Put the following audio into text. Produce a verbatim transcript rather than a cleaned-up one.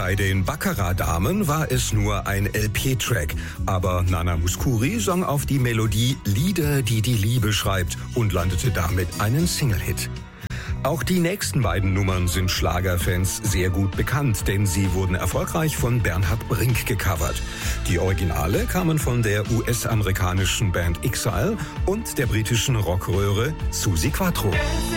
Bei den Baccarat-Damen war es nur ein L P-Track, aber Nana Mouskouri sang auf die Melodie Lieder, die die Liebe schreibt und landete damit einen Single-Hit. Auch die nächsten beiden Nummern sind Schlagerfans sehr gut bekannt, denn sie wurden erfolgreich von Bernhard Brink gecovert. Die Originale kamen von der U S-amerikanischen Band Exile und der britischen Rockröhre Suzi Quatro.